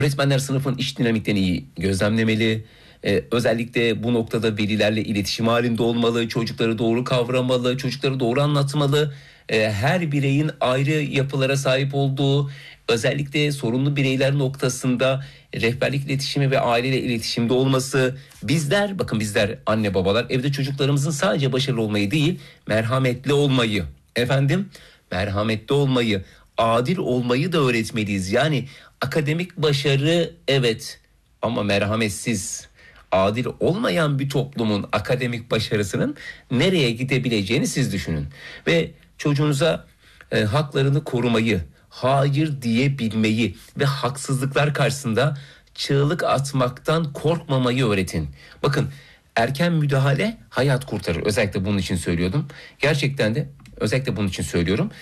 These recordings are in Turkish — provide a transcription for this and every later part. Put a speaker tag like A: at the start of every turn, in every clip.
A: Öğretmenler sınıfın iç dinamiklerini iyi gözlemlemeli. Özellikle bu noktada velilerle iletişim halinde olmalı, çocukları doğru kavramalı, çocukları doğru anlatmalı. Her bireyin ayrı yapılara sahip olduğu, özellikle sorunlu bireyler noktasında rehberlik iletişimi ve aileyle iletişimde olması. Bizler anne babalar evde çocuklarımızın sadece başarılı olmayı değil, merhametli olmayı, merhametli olmayı, adil olmayı da öğretmeliyiz. Yani akademik başarı evet, ama merhametsiz, adil olmayan bir toplumun akademik başarısının nereye gidebileceğini siz düşünün. Ve çocuğunuza haklarını korumayı, hayır diyebilmeyi ve haksızlıklar karşısında çığlık atmaktan korkmamayı öğretin. Bakın, erken müdahale hayat kurtarır. Özellikle bunun için söylüyordum. Gerçekten de özellikle bunun için söylüyorum.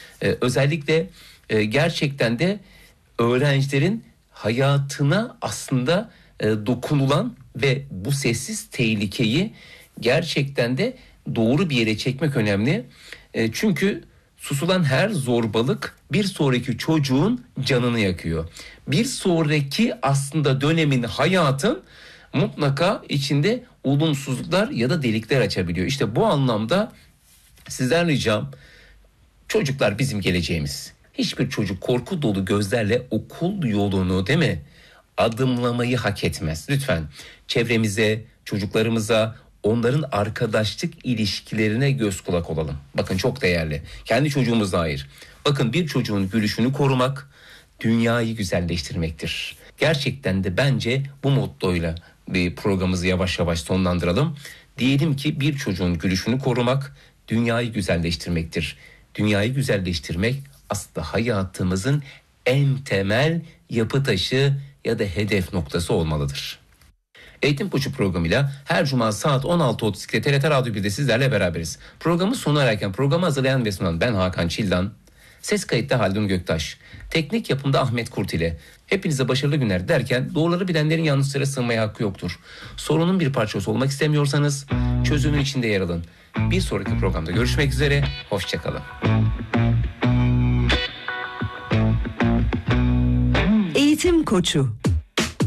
A: Gerçekten de öğrencilerin hayatına aslında dokunulan ve bu sessiz tehlikeyi gerçekten de doğru bir yere çekmek önemli. Çünkü susulan her zorbalık bir sonraki çocuğun canını yakıyor. Bir sonraki aslında dönemin, hayatın mutlaka içinde olumsuzluklar ya da delikler açabiliyor. İşte bu anlamda sizden ricam, çocuklar bizim geleceğimiz. Hiçbir çocuk korku dolu gözlerle okul yolunu, değil mi, adımlamayı hak etmez. Lütfen çevremize, çocuklarımıza, onların arkadaşlık ilişkilerine göz kulak olalım. Bakın, çok değerli. Kendi çocuğumuzla hayır. Bakın, bir çocuğun gülüşünü korumak dünyayı güzelleştirmektir. Gerçekten de bence bu mottoyla bir programımızı yavaş yavaş sonlandıralım. Diyelim ki bir çocuğun gülüşünü korumak dünyayı güzelleştirmektir. Dünyayı güzelleştirmek aslında hayatımızın en temel yapı taşı ya da hedef noktası olmalıdır. Eğitim Koçu programıyla her cuma saat 16.32'de TRT Radyo 1'de sizlerle beraberiz. Programı sona erken programı hazırlayan ve sunan ben Hakan Çildan. Ses kayıtta Haldun Göktaş. Teknik yapımda Ahmet Kurt ile. Hepinize başarılı günler derken, doğruları bilenlerin yanlışlara sığınmaya hakkı yoktur. Sorunun bir parçası olmak istemiyorsanız çözümün içinde yer alın. Bir sonraki programda görüşmek üzere. Hoşçakalın.
B: Eğitim Koçu.